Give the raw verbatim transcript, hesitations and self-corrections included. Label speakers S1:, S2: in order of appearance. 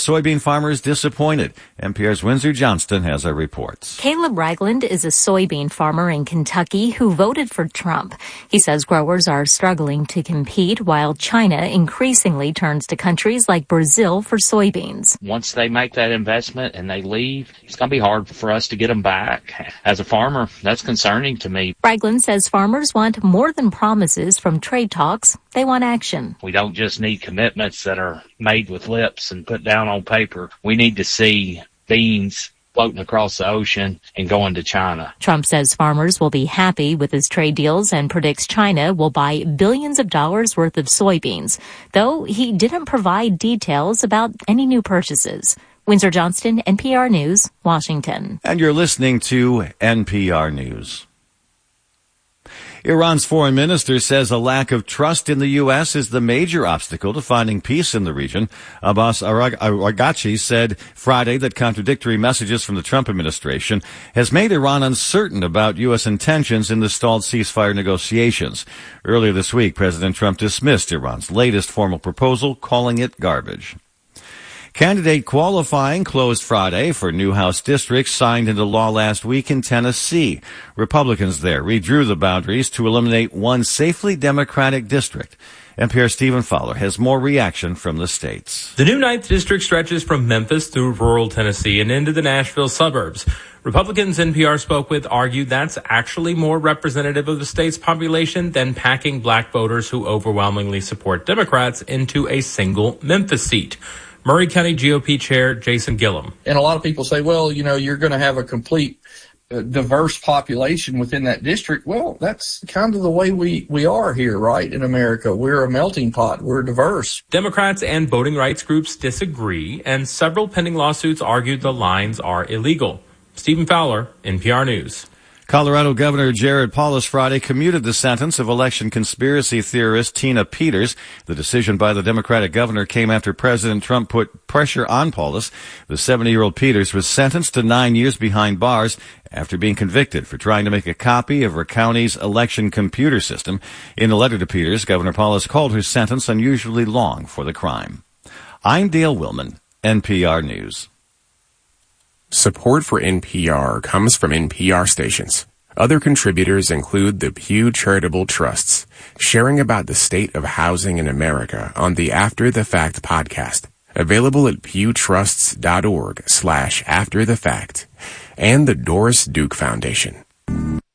S1: soybean farmers disappointed. N P R's Windsor Johnston has our reports.
S2: Caleb Ragland is a soybean farmer in Kentucky who voted for Trump. He says growers are struggling to compete while China increasingly turns to countries like Brazil for soybeans.
S3: Once they make that investment and they leave, it's going to be hard for us to get them back. As a farmer, that's concerning to me.
S2: Ragland says farmers want more than promises from trade talks. They want action.
S3: We don't just need commitments that are made with lips and put down on paper. We need to see beans floating across the ocean and going to China.
S2: Trump says farmers will be happy with his trade deals and predicts China will buy billions of dollars worth of soybeans, though he didn't provide details about any new purchases. Windsor Johnston, N P R News, Washington.
S1: And you're listening to N P R News. Iran's foreign minister says a lack of trust in the U S is the major obstacle to finding peace in the region. Abbas Araghchi said Friday that contradictory messages from the Trump administration has made Iran uncertain about U S intentions in the stalled ceasefire negotiations. Earlier this week, President Trump dismissed Iran's latest formal proposal, calling it garbage. Candidate qualifying closed Friday for new House districts signed into law last week in Tennessee. Republicans there redrew the boundaries to eliminate one safely Democratic district. N P R's Stephen Fowler has more reaction from the states.
S4: The new ninth District stretches from Memphis through rural Tennessee and into the Nashville suburbs. Republicans N P R spoke with argued that's actually more representative of the state's population than packing black voters who overwhelmingly support Democrats into a single Memphis seat. Murray County G O P Chair Jason Gillum.
S5: And a lot of people say, well, you know, you're going to have a complete uh, diverse population within that district. Well, that's kind of the way we, we are here, right, in America. We're a melting pot. We're diverse.
S4: Democrats and voting rights groups disagree, and several pending lawsuits argued the lines are illegal. Stephen Fowler, N P R News.
S1: Colorado Governor Jared Polis Friday commuted the sentence of election conspiracy theorist Tina Peters. The decision by the Democratic governor came after President Trump put pressure on Polis. The seventy-year-old Peters was sentenced to nine years behind bars after being convicted for trying to make a copy of her county's election computer system. In a letter to Peters, Governor Polis called her sentence unusually long for the crime. I'm Dale Willman, N P R News.
S6: Support for N P R comes from N P R stations. Other contributors include the Pew Charitable Trusts, sharing about the state of housing in America on the After the Fact podcast, available at pewtrusts.org slash after the fact, and the Doris Duke Foundation.